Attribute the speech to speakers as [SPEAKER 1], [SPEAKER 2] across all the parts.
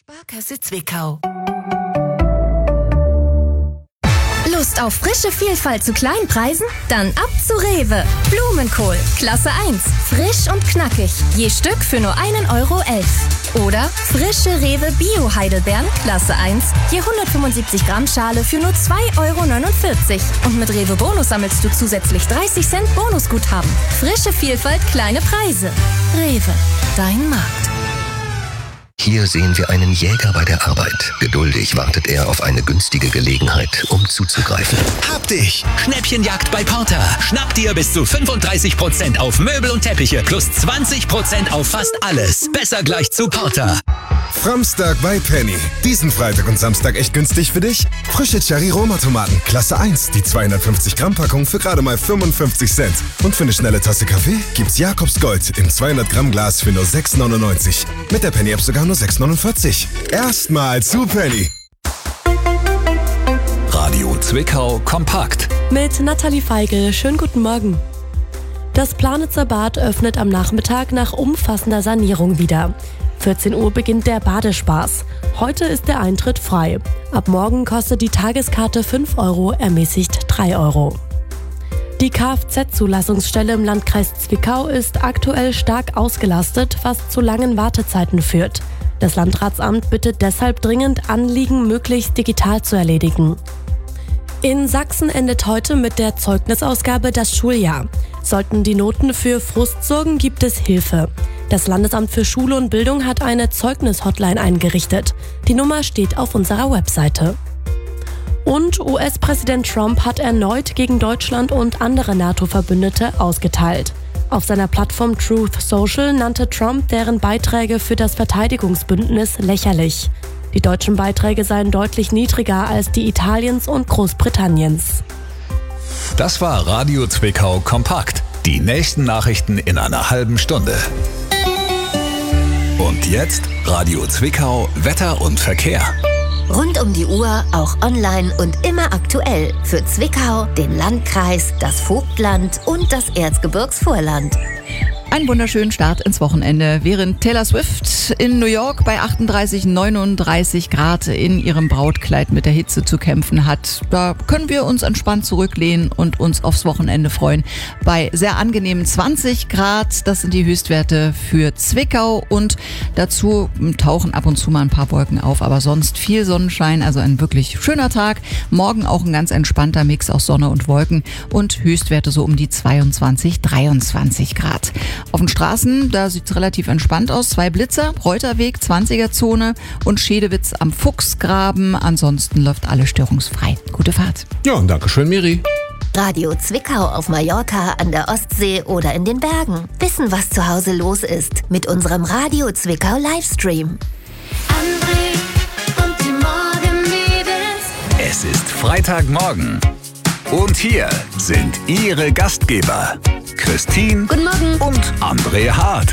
[SPEAKER 1] Sparkasse Zwickau. Lust auf frische Vielfalt zu kleinen Preisen? Dann ab zu Rewe. Blumenkohl, Klasse 1. Frisch und knackig. Je Stück für nur 1,11 €. Oder frische Rewe Bio-Heidelbeeren, Klasse 1. Je 175 Gramm Schale für nur 2,49 €. Und mit Rewe Bonus sammelst du zusätzlich 30 Cent Bonusguthaben. Frische Vielfalt, kleine Preise. Rewe, dein Markt.
[SPEAKER 2] Hier sehen wir einen Jäger bei der Arbeit. Geduldig wartet er auf eine günstige Gelegenheit, um zuzugreifen.
[SPEAKER 3] Hab dich! Schnäppchenjagd bei Porter. Schnapp dir bis zu 35% auf Möbel und Teppiche plus 20% auf fast alles. Besser gleich zu Porter.
[SPEAKER 4] Framstag bei Penny. Diesen Freitag und Samstag echt günstig für dich? Frische Cherry-Roma-Tomaten, Klasse 1. Die 250 Gramm Packung für gerade mal 55 Cent. Und für eine schnelle Tasse Kaffee gibt's Jakobs Gold im 200 Gramm Glas für nur 6,99. Mit der Penny-App sogar nur 6,49. Erstmal zu Penny.
[SPEAKER 3] Radio Zwickau kompakt.
[SPEAKER 5] Mit Nathalie Feigl. Schönen guten Morgen. Das Planitzer Bad öffnet am Nachmittag nach umfassender Sanierung wieder. 14 Uhr beginnt der Badespaß. Heute ist der Eintritt frei. Ab morgen kostet die Tageskarte 5 €, ermäßigt 3 €. Die Kfz-Zulassungsstelle im Landkreis Zwickau ist aktuell stark ausgelastet, was zu langen Wartezeiten führt. Das Landratsamt bittet deshalb dringend, Anliegen möglichst digital zu erledigen. In Sachsen endet heute mit der Zeugnisausgabe das Schuljahr. Sollten die Noten für Frust sorgen, gibt es Hilfe. Das Landesamt für Schule und Bildung hat eine Zeugnis-Hotline eingerichtet. Die Nummer steht auf unserer Webseite. Und US-Präsident Trump hat erneut gegen Deutschland und andere NATO-Verbündete ausgeteilt. Auf seiner Plattform Truth Social nannte Trump deren Beiträge für das Verteidigungsbündnis lächerlich. Die deutschen Beiträge seien deutlich niedriger als die Italiens und Großbritanniens.
[SPEAKER 3] Das war Radio Zwickau kompakt. Die nächsten Nachrichten in einer halben Stunde. Und jetzt Radio Zwickau Wetter und Verkehr.
[SPEAKER 6] Rund um die Uhr, auch online und immer aktuell. Für Zwickau, den Landkreis, das Vogtland und das Erzgebirgsvorland.
[SPEAKER 7] Einen wunderschönen Start ins Wochenende. Während Taylor Swift in New York bei 38, 39 Grad in ihrem Brautkleid mit der Hitze zu kämpfen hat, da können wir uns entspannt zurücklehnen und uns aufs Wochenende freuen. Bei sehr angenehmen 20 Grad, das sind die Höchstwerte für Zwickau und dazu tauchen ab und zu mal ein paar Wolken auf, aber sonst viel Sonnenschein, also ein wirklich schöner Tag. Morgen auch ein ganz entspannter Mix aus Sonne und Wolken und Höchstwerte so um die 22, 23 Grad. Auf den Straßen, da sieht es relativ entspannt aus. 2 Blitzer, Reuterweg, 20er-Zone und Schedewitz am Fuchsgraben. Ansonsten läuft alles störungsfrei. Gute Fahrt.
[SPEAKER 8] Ja, und dankeschön, Miri.
[SPEAKER 6] Radio Zwickau auf Mallorca, an der Ostsee oder in den Bergen. Wissen, was zu Hause los ist mit unserem Radio Zwickau Livestream.
[SPEAKER 9] André und die Morgenmädels.
[SPEAKER 3] Es ist Freitagmorgen. Und hier sind Ihre Gastgeber. Christine
[SPEAKER 6] Guten Morgen
[SPEAKER 3] und André Hart.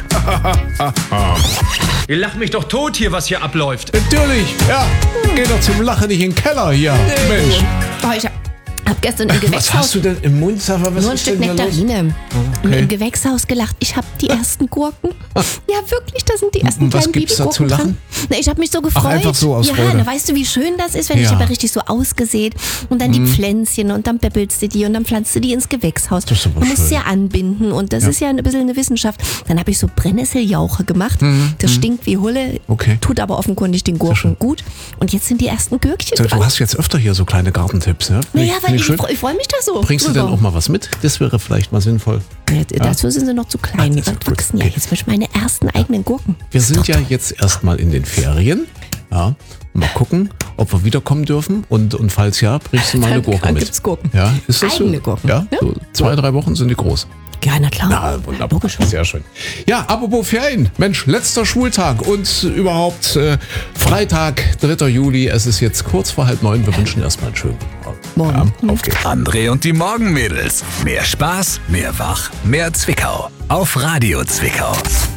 [SPEAKER 10] Ihr lacht mich doch tot hier, was hier abläuft.
[SPEAKER 8] Natürlich, ja. Geh doch zum Lachen nicht in den Keller hier. Mensch.
[SPEAKER 11] Oh, ich hab gestern im Gewächshaus...
[SPEAKER 8] Was hast du denn im Mund? Sag mal, was
[SPEAKER 11] nur ein
[SPEAKER 8] ist
[SPEAKER 11] Stück
[SPEAKER 8] denn da los?
[SPEAKER 11] Nektarine.
[SPEAKER 8] Okay.
[SPEAKER 11] Im Gewächshaus gelacht. Ich habe die ersten Gurken. Ja, wirklich, da sind die ersten
[SPEAKER 8] Und was
[SPEAKER 11] kleinen
[SPEAKER 8] gibt's da zu
[SPEAKER 11] Babygurken
[SPEAKER 8] lachen?
[SPEAKER 11] drin. Na, ich habe mich so gefreut.
[SPEAKER 8] Ach, einfach so aus
[SPEAKER 11] ja,
[SPEAKER 8] Freude.
[SPEAKER 11] na, weißt du, wie schön das ist, wenn
[SPEAKER 8] Ja.
[SPEAKER 11] ich aber richtig so ausgesät und dann die Pflänzchen und dann bäppelst du die und dann pflanzt du die ins Gewächshaus.
[SPEAKER 8] Das ist aber
[SPEAKER 11] du musst
[SPEAKER 8] schön.
[SPEAKER 11] sie ja anbinden und das ist ja ein bisschen eine Wissenschaft. Dann habe ich so Brennnesseljauche gemacht. Das stinkt wie Hulle,
[SPEAKER 8] Okay.
[SPEAKER 11] tut aber offenkundig den Gurken gut. Und jetzt sind die ersten Gürkchen
[SPEAKER 8] So,
[SPEAKER 11] dran.
[SPEAKER 8] du hast jetzt öfter hier so kleine Gartentipps, ne?
[SPEAKER 11] Naja, weil ich
[SPEAKER 8] schön.
[SPEAKER 11] freue mich da so.
[SPEAKER 8] Bringst du denn
[SPEAKER 11] drüber.
[SPEAKER 8] auch mal was mit? Das wäre vielleicht mal sinnvoll.
[SPEAKER 11] Ja, dazu sind sie noch zu klein.
[SPEAKER 8] Ach,
[SPEAKER 11] Die
[SPEAKER 8] das ist gut.
[SPEAKER 11] wachsen ja
[SPEAKER 8] Okay.
[SPEAKER 11] jetzt frisch meine ersten eigenen Gurken.
[SPEAKER 8] Wir sind ja jetzt erstmal in den Ferien. Ja. Mal gucken, ob wir wiederkommen dürfen. Und falls ja, bringst du mal eine
[SPEAKER 11] Dann
[SPEAKER 8] Gurke mit.
[SPEAKER 11] gibt's Gurken.
[SPEAKER 8] Ja, ist das
[SPEAKER 11] Eigene
[SPEAKER 8] so?
[SPEAKER 11] Gurken.
[SPEAKER 8] Ja,
[SPEAKER 11] Ja.
[SPEAKER 8] so 2-3 Wochen sind die groß.
[SPEAKER 11] Ja, na klar.
[SPEAKER 8] Na, wunderbar. Sehr schön. Ja, apropos Ferien. Mensch, letzter Schultag und überhaupt Freitag, 3. Juli. Es ist jetzt kurz vor 8:30. Wir wünschen erstmal einen schönen Morgen. Ja, auf geht's.
[SPEAKER 3] André und die Morgenmädels. Mehr Spaß, mehr Wach, mehr Zwickau. Auf Radio Zwickau.